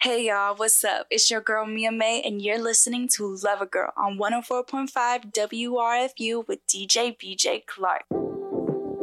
Hey y'all, what's up? It's your girl Mia May, and you're listening to Love a Girl on 104.5 WRFU with DJ BJ Clark.